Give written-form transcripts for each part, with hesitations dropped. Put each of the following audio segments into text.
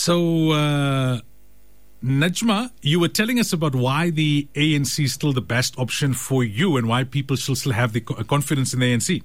So, Najma, you were telling us about why the ANC is still the best option for you and why people should still have the confidence in the ANC.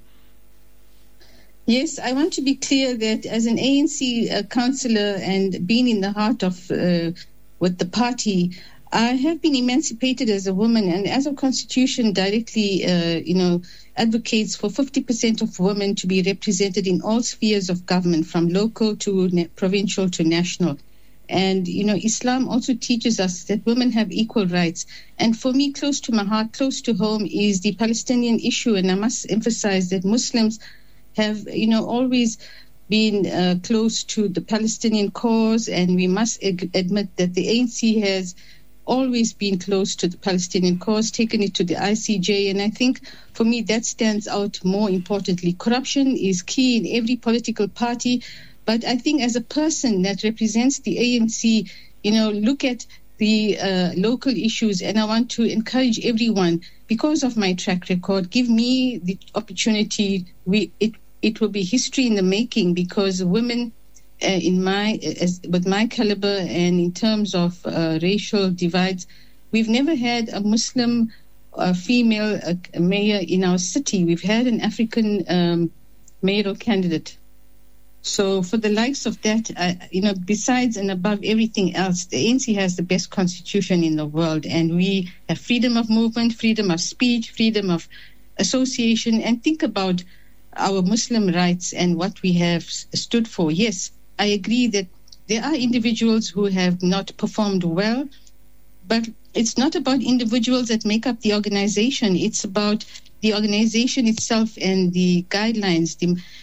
Yes, I want to be clear that as an ANC councillor and being in the heart of with the party, I have been emancipated as a woman, and as a constitution directly, advocates for 50% of women to be represented in all spheres of government, from local to provincial to national. And, Islam also teaches us that women have equal rights. And for me, close to my heart, close to home, is the Palestinian issue. And I must emphasize that Muslims have, always been close to the Palestinian cause. And we must admit that the ANC has always been close to the Palestinian cause, taken it to the ICJ. And I think, for me, that stands out more importantly. Corruption is key in every political party. But I think as a person that represents the ANC, look at the local issues, and I want to encourage everyone, because of my track record, give me the opportunity. It will be history in the making, because women with my caliber and in terms of racial divides, we've never had a Muslim female mayor in our city. We've had an African mayoral candidate. So for the likes of that, besides and above everything else, the ANC has the best constitution in the world, and we have freedom of movement, freedom of speech, freedom of association. And think about our Muslim rights and what we have stood for. Yes, I agree that there are individuals who have not performed well, but it's not about individuals that make up the organization. It's about the organization itself and the guidelines,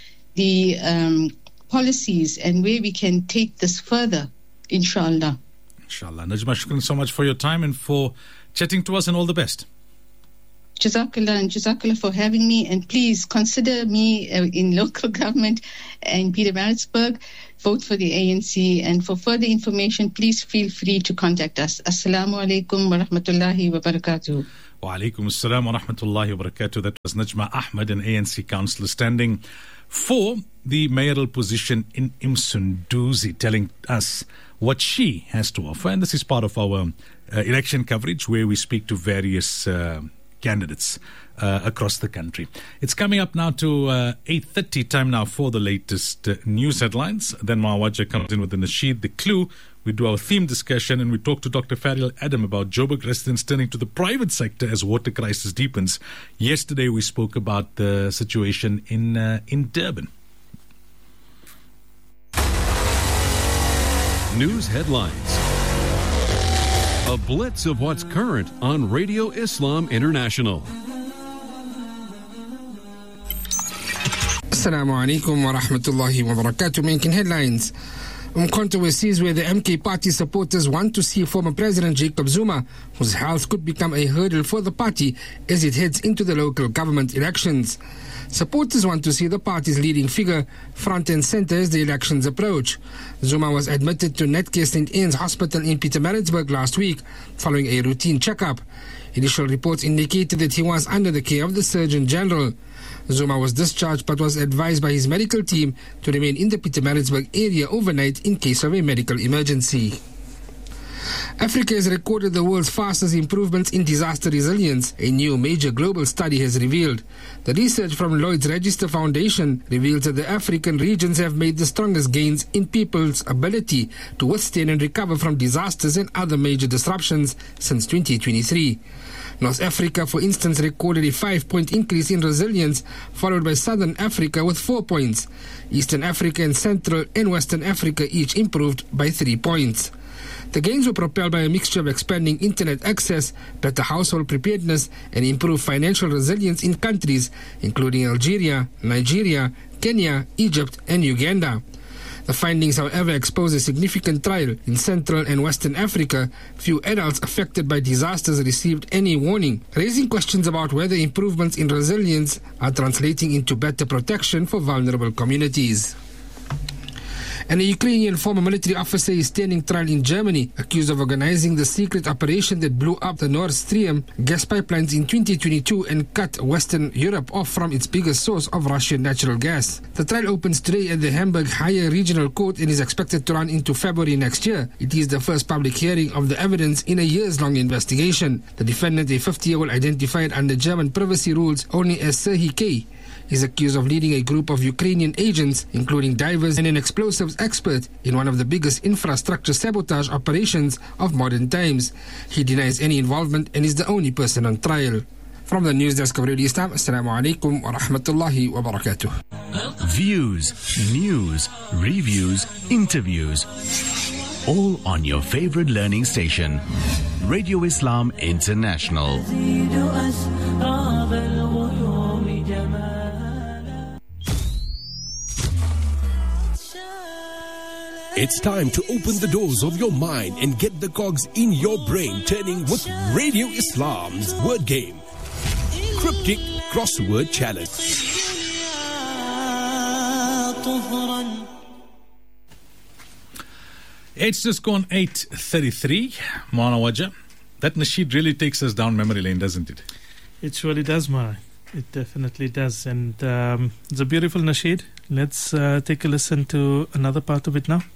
the policies, and where we can take this further, inshallah. Inshallah. Najma, shukran so much for your time and for chatting to us, and all the best. Jazakallah, and Jazakallah for having me. And please consider me in local government in Pietermaritzburg. Vote for the ANC. And for further information, please feel free to contact us. Assalamu alaikum wa rahmatullahi wa barakatuh. Wa alaikum assalam wa rahmatullahi wa barakatuh. That was Najma Ahmed, an ANC councillor standing for the mayoral position in Msunduzi, telling us what she has to offer. And this is part of our election coverage, where we speak to various candidates across the country. It's coming up now to 8:30, time now for the latest news headlines. Then Mawaja comes in with the Nasheed, the clue. We do our theme discussion, and we talk to Dr. Fariel Adam about Joburg residents turning to the private sector as water crisis deepens. Yesterday we spoke about the situation in Durban. News headlines. A blitz of what's current on Radio Islam International. Assalamu alaikum wa rahmatullahi wa barakatuh. Making headlines. Umkhonto sees where the MK party supporters want to see former President Jacob Zuma, whose health could become a hurdle for the party as it heads into the local government elections. Supporters want to see the party's leading figure front and center as the elections approach. Zuma was admitted to Netcare St. Anne's Hospital in Pietermaritzburg last week following a routine checkup. Initial reports indicated that he was under the care of the Surgeon General. Zuma was discharged but was advised by his medical team to remain in the Pietermaritzburg area overnight in case of a medical emergency. Africa has recorded the world's fastest improvements in disaster resilience, a new major global study has revealed. The research from Lloyd's Register Foundation reveals that the African regions have made the strongest gains in people's ability to withstand and recover from disasters and other major disruptions since 2023. North Africa, for instance, recorded a 5-point increase in resilience, followed by Southern Africa with 4 points. Eastern Africa and Central and Western Africa each improved by 3 points. The gains were propelled by a mixture of expanding internet access, better household preparedness, and improved financial resilience in countries including Algeria, Nigeria, Kenya, Egypt, and Uganda. The findings, however, expose a significant trial in Central and Western Africa. Few adults affected by disasters received any warning, raising questions about whether improvements in resilience are translating into better protection for vulnerable communities. And a Ukrainian former military officer is standing trial in Germany, accused of organizing the secret operation that blew up the Nord Stream gas pipelines in 2022 and cut Western Europe off from its biggest source of Russian natural gas. The trial opens today at the Hamburg Higher Regional Court and is expected to run into February next year. It is the first public hearing of the evidence in a years-long investigation. The defendant, a 50-year-old identified under German privacy rules only as Serhiy K., is accused of leading a group of Ukrainian agents, including divers and an explosives expert, in one of the biggest infrastructure sabotage operations of modern times. He denies any involvement and is the only person on trial. From the news desk of Radio Islam, Assalamu alaikum wa rahmatullahi wa barakatuh. Views, news, reviews, interviews, all on your favorite learning station, Radio Islam International. It's time to open the doors of your mind and get the cogs in your brain turning with Radio Islam's Word Game. Cryptic Crossword Challenge. It's just gone 8:33. Mana Wajah. That nasheed really takes us down memory lane, doesn't it? It surely does, Mara. It definitely does. And it's a beautiful nasheed. Let's take a listen to another part of it now.